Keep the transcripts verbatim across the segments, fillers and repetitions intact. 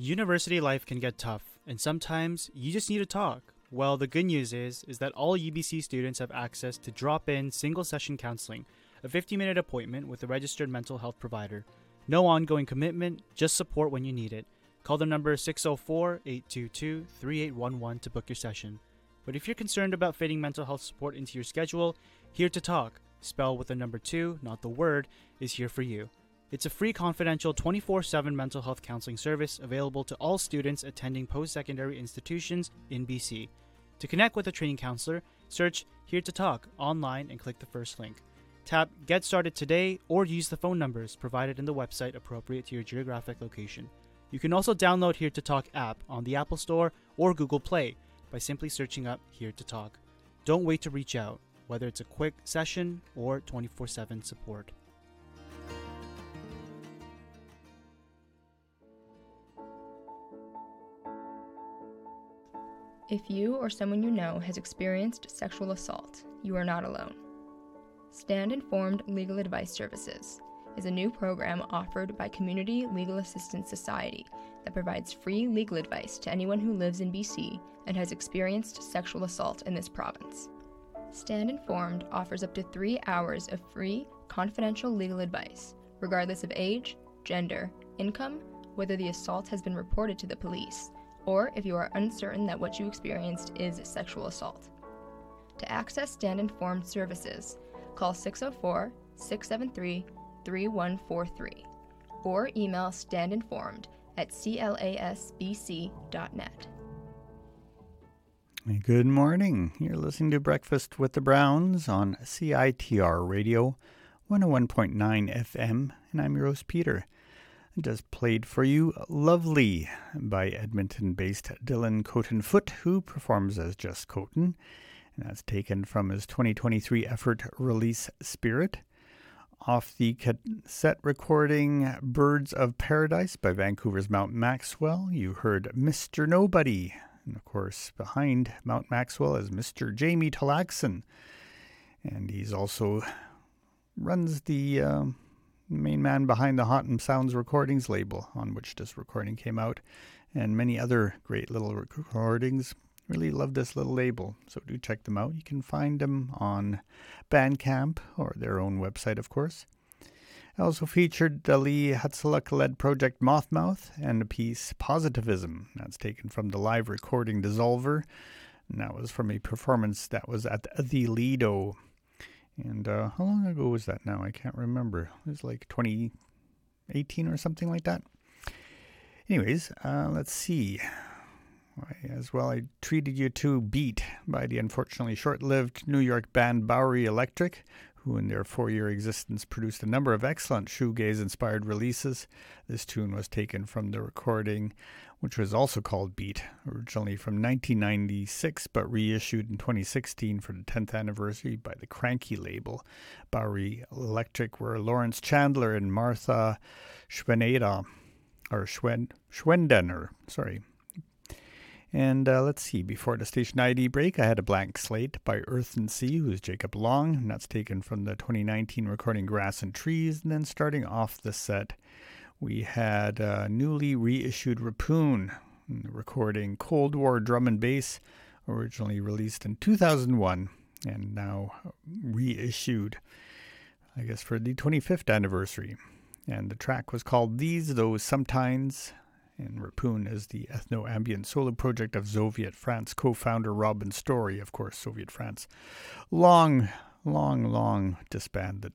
University life can get tough, and sometimes you just need to talk. Well, the good news is is that all U B C students have access to drop-in single-session counseling, a fifty-minute appointment with a registered mental health provider. No ongoing commitment, just support when you need it. Call the number six oh four, eight two two, three eight one one to book your session. But if you're concerned about fitting mental health support into your schedule, Here to Talk, spelled with the number two, not the word, is here for you. It's a free, confidential, twenty-four seven mental health counseling service available to all students attending post-secondary institutions in B C. To connect with a training counselor, search Here to Talk online and click the first link. Tap Get Started today or use the phone numbers provided in the website appropriate to your geographic location. You can also download Here to Talk app on the Apple Store or Google Play by simply searching up Here to Talk. Don't wait to reach out, whether it's a quick session or twenty-four seven support. If you or someone you know has experienced sexual assault, you are not alone. Stand Informed Legal Advice Services is a new program offered by Community Legal Assistance Society that provides free legal advice to anyone who lives in B C and has experienced sexual assault in this province. Stand Informed offers up to three hours of free, confidential legal advice, regardless of age, gender, income, whether the assault has been reported to the police, or if you are uncertain that what you experienced is sexual assault. To access Stand Informed services, call six oh four, six seven three, three one four three or email standinformed at c l a s b c dot net. Good morning. You're listening to Breakfast with the Browns on C I T R Radio, one oh one point nine F M, and I'm your host, Peter. I just played for you Lovely by Edmonton-based Dylan Coton-Foot, who performs as Just Coton, and that's taken from his twenty twenty-three effort Release Spirit. Off the cassette recording Birds of Paradise by Vancouver's Mount Maxwell, you heard Mister Nobody. And of course, behind Mount Maxwell is Mister Jamie Talaxon. And he's also runs the uh, main man behind the Hot and Sounds Recordings label, on which this recording came out, and many other great little recordings. Really love this little label, so do check them out. You can find them on Bandcamp, or their own website, of course. I also featured the Lee Hatzeluk-led project Mothmouth and the piece Positivism. That's taken from the live recording Dissolver, and that was from a performance that was at the Lido. And uh, how long ago was that now? I can't remember. It was like twenty eighteen or something like that. Anyways, uh, let's see. As well, I treated you to Beat by the unfortunately short-lived New York band Bowery Electric, who in their four-year existence produced a number of excellent shoegaze-inspired releases. This tune was taken from the recording, which was also called Beat, originally from nineteen ninety-six, but reissued in twenty sixteen for the tenth anniversary by the Cranky label. Bowery Electric were Lawrence Chandler and Martha Schweneder, or Schwen, Schwendener, sorry. And uh, let's see, before the station I D break, I had a blank slate by Earth and Sea, who's Jacob Long, and that's taken from the twenty nineteen recording Grass and Trees. And then starting off the set, we had uh, newly reissued Rapoon, recording Cold War Drum and Bass, originally released in two thousand one, and now reissued, I guess, for the twenty-fifth anniversary. And the track was called These, Those, Sometimes. And Rapoon is the ethno-ambient solo project of Soviet France co-founder Robin Story, of course, Soviet France. Long, long, long disbanded.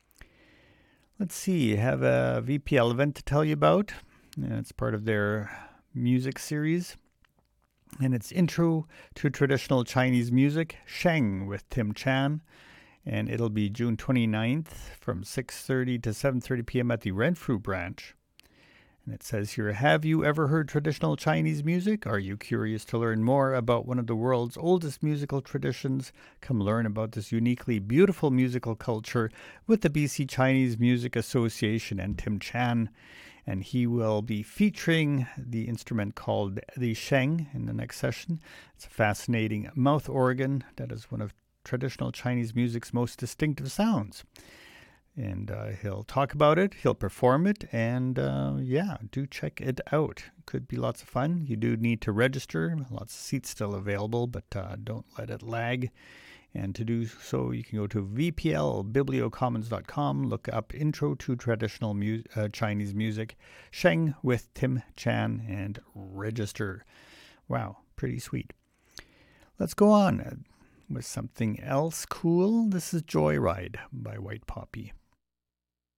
Let's see, I have a V P L event to tell you about. It's part of their music series. And it's Intro to Traditional Chinese Music, Sheng, with Tim Chan. And it'll be June twenty-ninth from six thirty to seven thirty p.m. at the Renfrew branch. And it says here, have you ever heard traditional Chinese music? Are you curious to learn more about one of the world's oldest musical traditions? Come learn about this uniquely beautiful musical culture with the B C Chinese Music Association and Tim Chan. And he will be featuring the instrument called the Sheng in the next session. It's a fascinating mouth organ that is one of traditional Chinese music's most distinctive sounds. And uh, he'll talk about it, he'll perform it, and uh, yeah, do check it out. Could be lots of fun. You do need to register. Lots of seats still available, but uh, don't let it lag. And to do so, you can go to v p l bibliocommons dot com, look up Intro to Traditional mu- uh, Chinese Music, Sheng with Tim Chan, and register. Wow, pretty sweet. Let's go on with something else cool. This is Joyride by White Poppy.